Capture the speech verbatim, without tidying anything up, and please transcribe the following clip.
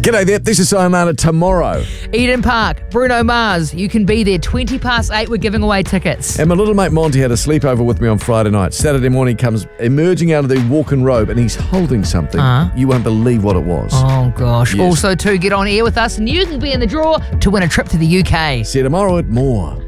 G'day there, this is Sayonara tomorrow. Eden Park, Bruno Mars. You can be there. twenty past eight, we're giving away tickets. And my little mate Monty had a sleepover with me on Friday night. Saturday morning comes emerging out of the walk-in robe and he's holding something. Uh-huh. You won't believe what it was. Oh, gosh. Yes. Also, too, get on air with us and you can be in the draw to win a trip to the U K. See you tomorrow at More.